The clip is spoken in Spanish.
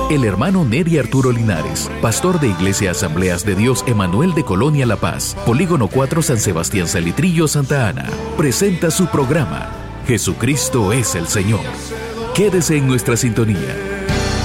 El hermano Neri Arturo Linares, pastor de Iglesia Asambleas de Dios Emanuel de Colonia La Paz, Polígono 4 San Sebastián Salitrillo, Santa Ana, presenta su programa Jesucristo es el Señor. Quédese en nuestra sintonía.